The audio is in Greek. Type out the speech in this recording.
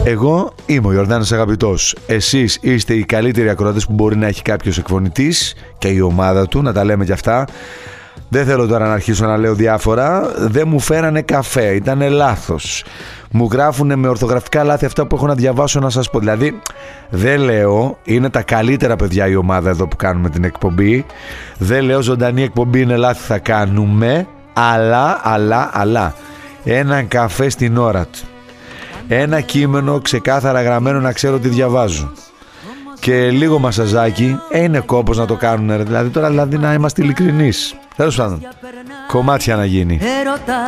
Εγώ είμαι ο Ιορδάνης Αγαπητός. Εσείς είστε οι καλύτεροι ακροατές που μπορεί να έχει κάποιος εκφωνητής και η ομάδα του, να τα λέμε κι αυτά. Δεν θέλω τώρα να αρχίσω να λέω διάφορα. Δεν μου φέρανε καφέ, ήτανε λάθος. Μου γράφουνε με ορθογραφικά λάθη αυτά που έχω να διαβάσω, να σας πω. Δηλαδή δεν λέω, είναι τα καλύτερα παιδιά η ομάδα εδώ που κάνουμε την εκπομπή. Δεν λέω ζωντανή εκπομπή είναι λάθη θα κάνουμε. Αλλά έναν καφέ στην ώρα του, ένα κείμενο ξεκάθαρα γραμμένο να ξέρω τι διαβάζω και λίγο μασαζάκι, είναι κόπος να το κάνουν δηλαδή τώρα, δηλαδή να είμαστε ειλικρινείς. Τέλος πάντων, κομμάτια να γίνει.